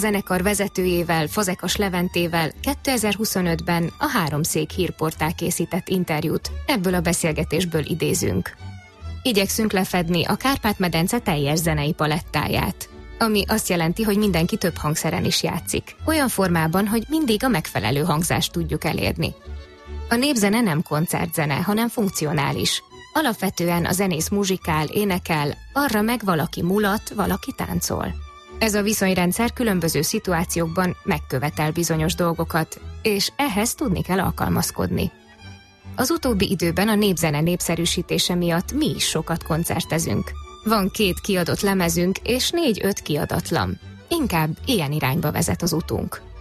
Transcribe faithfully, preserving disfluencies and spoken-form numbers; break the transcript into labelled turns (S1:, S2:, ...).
S1: zenekar vezetőjével, Fazekas Leventével kétezer-huszonötben a Háromszék hírportál készített interjút, ebből a beszélgetésből idézünk. Igyekszünk lefedni a Kárpát-medence teljes zenei palettáját, ami azt jelenti, hogy mindenki több hangszeren is játszik, olyan formában, hogy mindig a megfelelő hangzást tudjuk elérni. A népzene nem koncertzene, hanem funkcionális. Alapvetően a zenész muzsikál, énekel, arra meg valaki mulat, valaki táncol. Ez a viszonyrendszer különböző szituációkban megkövetel bizonyos dolgokat, és ehhez tudni kell alkalmazkodni. Az utóbbi időben a népzene népszerűsítése miatt mi is sokat koncertezünk. Van két kiadott lemezünk és négy-öt kiadatlan. Inkább ilyen irányba vezet az utunk.